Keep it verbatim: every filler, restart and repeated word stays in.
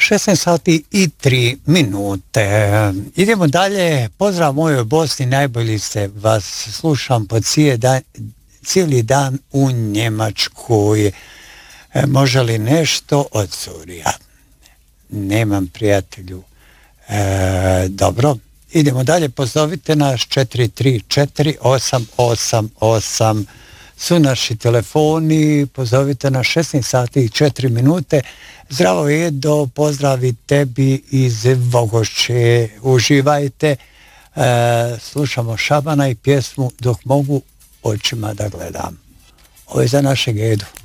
šesnaest sati i tri minute. Idemo dalje. Pozdrav mojoj Bosni, najbolji ste, vas slušam po cijeli dan, cijeli dan u Njemačkoj. E, može li nešto od Surija? Nemam, prijatelju. E, dobro. Idemo dalje, pozovite nas četiri tri četiri osam osam osam su naši telefoni, pozovite nas šesnaest sati i četiri minute. Zdravo Edo, pozdravi tebi iz Vogošće, uživajte, e, slušamo Šabana i pjesmu Dok mogu očima da gledam. Ovo je za našeg Edu.